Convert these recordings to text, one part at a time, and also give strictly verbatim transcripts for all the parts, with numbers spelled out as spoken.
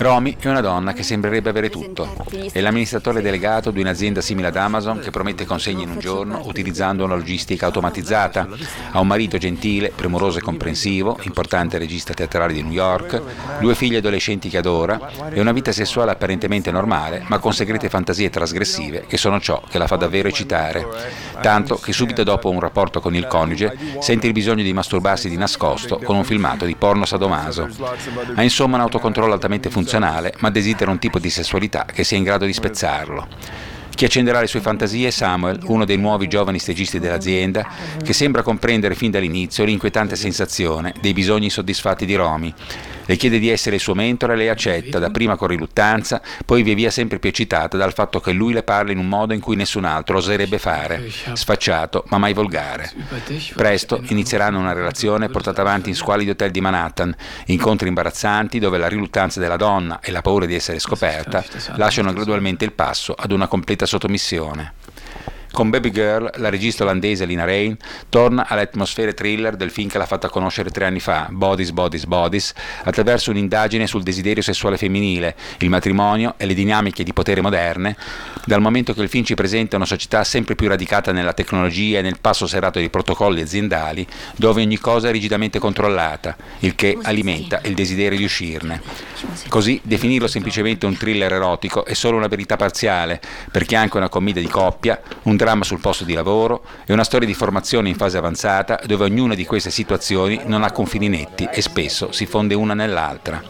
Romy è una donna che sembrerebbe avere tutto. È l'amministratore delegato di un'azienda simile ad Amazon che promette consegne in un giorno utilizzando una logistica automatizzata. Ha un marito gentile, premuroso e comprensivo, importante regista teatrale di New York, due figlie adolescenti che adora e una vita sessuale apparentemente normale, ma con segrete fantasie trasgressive che sono ciò che la fa davvero eccitare. Tanto che subito dopo un rapporto con il coniuge sente il bisogno di masturbarsi di nascosto con un filmato di porno sadomaso. Ha insomma un autocontrollo altamente funzionale, ma desidera un tipo di sessualità che sia in grado di spezzarlo. Chi accenderà le sue fantasie è Samuel, uno dei nuovi giovani stagisti dell'azienda, che sembra comprendere fin dall'inizio l'inquietante sensazione dei bisogni insoddisfatti di Romy. Le chiede di essere il suo mentore e lei accetta, dapprima con riluttanza, poi via via sempre più eccitata dal fatto che lui le parli in un modo in cui nessun altro oserebbe fare, sfacciato ma mai volgare. Presto inizieranno una relazione portata avanti in squalidi hotel di Manhattan, incontri imbarazzanti dove la riluttanza della donna e la paura di essere scoperta lasciano gradualmente il passo ad una completa sottomissione. Con Baby Girl, la regista olandese Lina Rain torna alle atmosfere thriller del film che l'ha fatta conoscere tre anni fa, Bodies, Bodies, Bodies, attraverso un'indagine sul desiderio sessuale femminile, il matrimonio e le dinamiche di potere moderne, dal momento che il film ci presenta una società sempre più radicata nella tecnologia e nel passo serrato dei protocolli aziendali, dove ogni cosa è rigidamente controllata, il che alimenta il desiderio di uscirne. Così definirlo semplicemente un thriller erotico è solo una verità parziale, perché è anche una commedia di coppia, un dramma sul posto di lavoro e una storia di formazione in fase avanzata dove ognuna di queste situazioni non ha confini netti e spesso si fonde una nell'altra.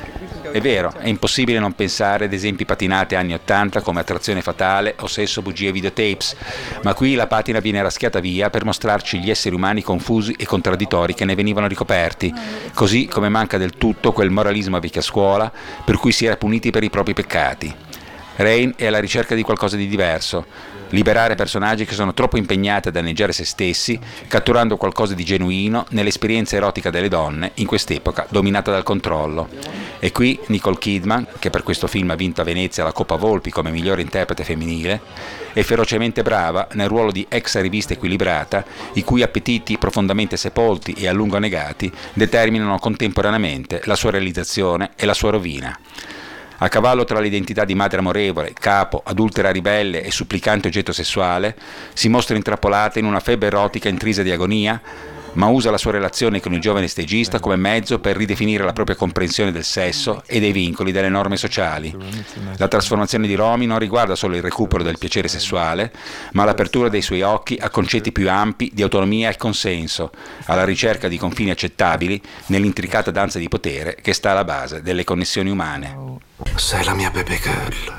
È vero, è impossibile non pensare ad esempi patinati anni ottanta come Attrazione fatale o Sesso, bugie e videotapes, ma qui la patina viene raschiata via per mostrarci gli esseri umani confusi e contraddittori che ne venivano ricoperti, così come manca del tutto quel moralismo a vecchia scuola per cui si era puniti per i propri peccati. Rain è alla ricerca di qualcosa di diverso, liberare personaggi che sono troppo impegnati a danneggiare se stessi, catturando qualcosa di genuino nell'esperienza erotica delle donne in quest'epoca dominata dal controllo. E qui Nicole Kidman, che per questo film ha vinto a Venezia la Coppa Volpi come migliore interprete femminile, è ferocemente brava nel ruolo di ex rivista equilibrata, i cui appetiti profondamente sepolti e a lungo negati determinano contemporaneamente la sua realizzazione e la sua rovina. A cavallo tra l'identità di madre amorevole, capo, adultera ribelle e supplicante oggetto sessuale, si mostra intrappolata in una febbre erotica intrisa di agonia, ma usa la sua relazione con il giovane stagista come mezzo per ridefinire la propria comprensione del sesso e dei vincoli delle norme sociali. La trasformazione di Romy non riguarda solo il recupero del piacere sessuale, ma l'apertura dei suoi occhi a concetti più ampi di autonomia e consenso, alla ricerca di confini accettabili nell'intricata danza di potere che sta alla base delle connessioni umane. Sei la mia baby girl.